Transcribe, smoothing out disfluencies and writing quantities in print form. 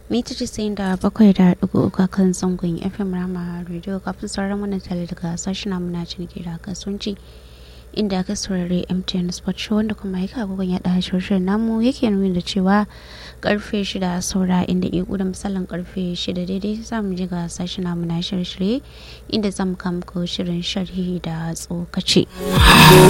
mita 97.3 kan zangon FM Rama Radio kafin sauran wannan tare daga sashen muna ciniki da kasuwanci inda aka saurari MTN Sport Show wanda kuma ya agogon ya ɗaya shirin namu yake nuni da cewa karfe 6 saura inda iku da misalin karfe 6 daidai za mu ji ga sashen namu na shirye-shirye inda za mu kama shirin sharhi da tsokaci.